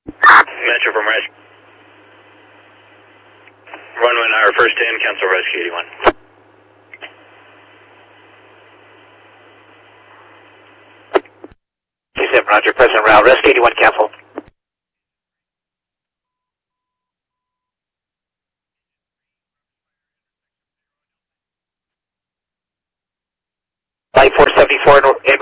Metro from Rescue. Run 1 hour, first in, cancel Rescue 81. T7, Roger, President Rao, Rescue 81, cancel. Light 474 in